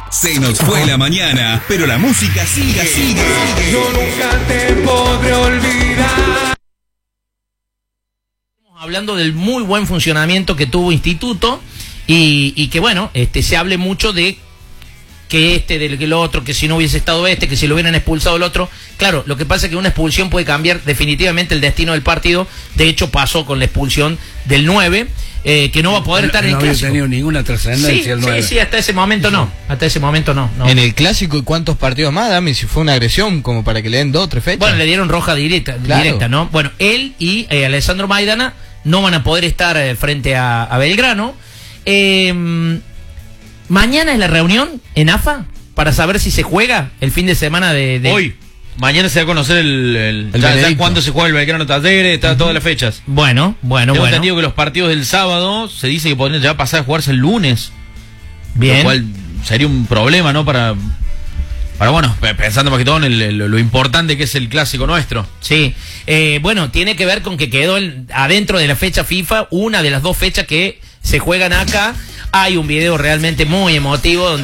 Se nos fue la mañana, pero la música sigue. Yo nunca te podré olvidar. Hablando del muy buen funcionamiento que tuvo Instituto y que bueno, se hable mucho de que del que el otro, que si no hubiese estado que si lo hubieran expulsado el otro. Claro, lo que pasa es que una expulsión puede cambiar definitivamente el destino del partido. De hecho pasó con la expulsión del 9, que no va a poder estar en el clásico. No había tenido ninguna trascendencia el 9. Sí, hasta ese momento no. Hasta ese momento no. En el clásico, ¿y cuántos partidos más, Dami? Si fue una agresión como para que le den 2 o 3 fechas. Bueno, le dieron roja directa, ¿no? Bueno, él y Alessandro Maidana no van a poder estar frente a Belgrano. Mañana es la reunión en AFA para saber si se juega el fin de semana de... Hoy. Mañana se va a conocer ya cuándo se juega el Belgrano Talleres, está todas las fechas. Bueno. Tengo entendido que los partidos del sábado se dice que podrían ya pasar a jugarse el lunes. Bien. Lo cual sería un problema, ¿no? Para bueno, pensando más que todo en lo importante que es el clásico nuestro. Sí. Bueno, tiene que ver con que quedó adentro de la fecha FIFA, una de las 2 fechas que se juegan acá. Hay un video realmente muy emotivo donde